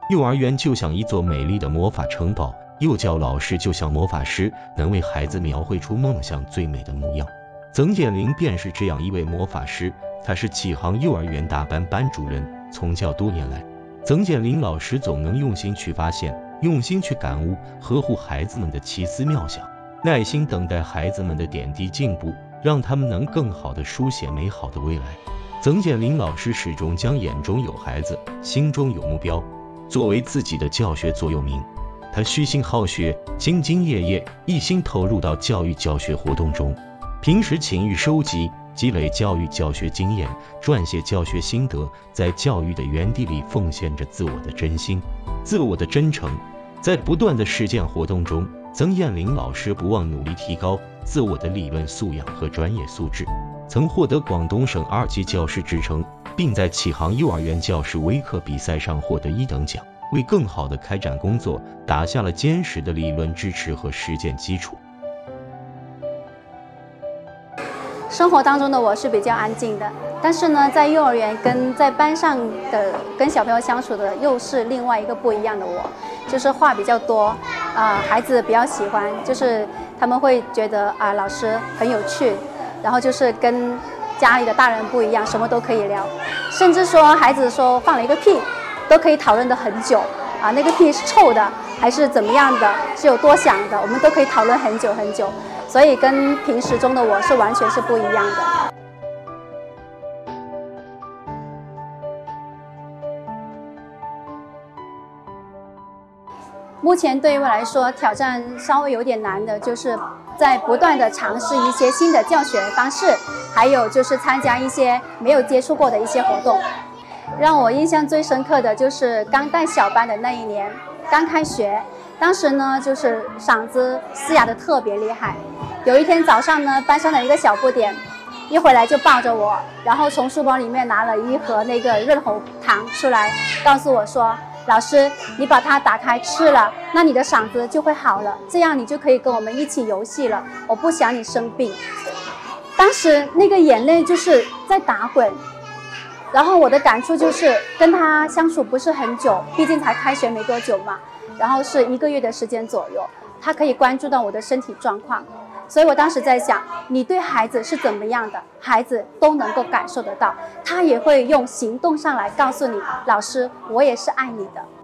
幼儿园就像一座美丽的魔法城堡，幼教老师就像魔法师，能为孩子描绘出梦想最美的模样。曾建林便是这样一位魔法师，他是启航幼儿园大班班主任，从教多年来，曾建林老师总能用心去发现，用心去感悟，呵护孩子们的奇思妙想，耐心等待孩子们的点滴进步，让他们能更好地书写美好的未来。曾建林老师始终将眼中有孩子，心中有目标作为自己的教学座右铭。他虚心好学，兢兢业业，一心投入到教育教学活动中。平时勤于收集、积累教育教学经验，撰写教学心得，在教育的园地里奉献着自我的真心、自我的真诚。在不断的实践活动中，曾建林老师不忘努力提高自我的理论素养和专业素质，曾获得广东省2级教师之称，并在启航幼儿园教师微课比赛上获得1等奖，为更好的开展工作打下了坚实的理论支持和实践基础。 生活当中的我是比较安静的，但是呢，在幼儿园在班上的跟小朋友相处的又是另外一个不一样的我，就是话比较多，孩子比较喜欢，就是他们会觉得老师很有趣，然后就是跟家里的大人不一样，什么都可以聊，甚至说孩子说放了一个屁，都可以讨论的很久那个屁是臭的还是怎么样的，是有多响的，我们都可以讨论很久很久。所以跟平时中的我是完全是不一样的。目前对于我来说挑战稍微有点难的，就是在不断的尝试一些新的教学方式，还有就是参加一些没有接触过的一些活动。让我印象最深刻的就是刚带小班的那一年，刚开学，当时呢就是嗓子嘶哑的特别厉害。有一天早上呢，班上的一个小不点一回来就抱着我，然后从书包里面拿了一盒那个润喉糖出来，告诉我说，老师，你把它打开吃了，那你的嗓子就会好了，这样你就可以跟我们一起游戏了，我不想你生病。当时那个眼泪就是在打滚，然后我的感触就是跟他相处不是很久，毕竟才开学没多久嘛，然后是1个月的时间左右，他可以关注到我的身体状况。所以我当时在想，你对孩子是怎么样的，孩子都能够感受得到，他也会用行动上来告诉你，老师，我也是爱你的。